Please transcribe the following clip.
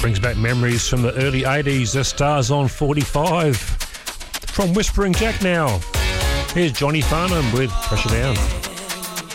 Brings back memories from the early 80s. The Stars on 45. From Whispering Jack now. Here's Johnny Farnham with Pressure Down.